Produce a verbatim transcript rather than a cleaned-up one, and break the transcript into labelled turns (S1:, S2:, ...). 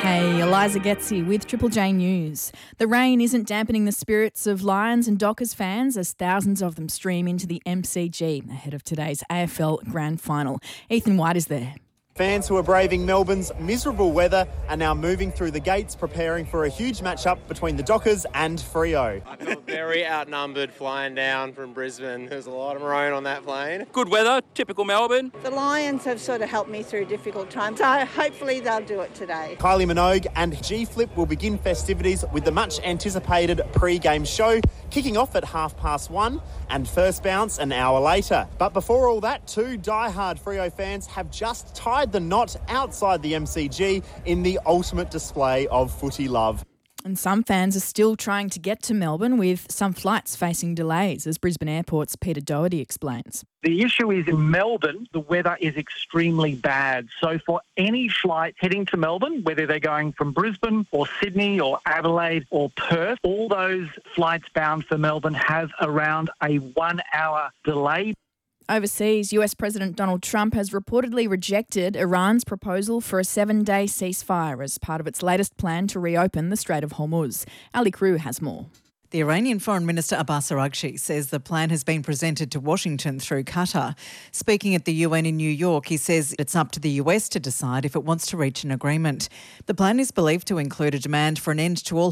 S1: Hey, Eliza Getzi with Triple J News. The rain isn't dampening the spirits of Lions and Dockers fans as thousands of them stream into the M C G ahead of today's A F L Grand Final. Ethan White is there.
S2: Fans who are braving Melbourne's miserable weather are now moving through the gates, preparing for a huge matchup between the Dockers and Freo.
S3: I felt very outnumbered flying down from Brisbane. There's a lot of maroon on that plane.
S4: Good weather, typical Melbourne.
S5: The Lions have sort of helped me through difficult times, so hopefully they'll do it today.
S2: Kylie Minogue and G-Flip will begin festivities with the much-anticipated pre-game show, kicking off at half past one and first bounce an hour later. But before all that, two die-hard Freo fans have just tied the knot outside the M C G in the ultimate display of footy love.
S1: And some fans are still trying to get to Melbourne, with some flights facing delays, as Brisbane Airport's Peter Doherty explains.
S6: The issue is in Melbourne, the weather is extremely bad. So for any flight heading to Melbourne, whether they're going from Brisbane or Sydney or Adelaide or Perth, all those flights bound for Melbourne have around a one-hour delay.
S1: Overseas, U S President Donald Trump has reportedly rejected Iran's proposal for a seven-day ceasefire as part of its latest plan to reopen the Strait of Hormuz. Ali Crew has more.
S7: The Iranian Foreign Minister Abbas Araghchi says the plan has been presented to Washington through Qatar. Speaking at the U N in New York, he says it's up to the U S to decide if it wants to reach an agreement. The plan is believed to include a demand for an end to all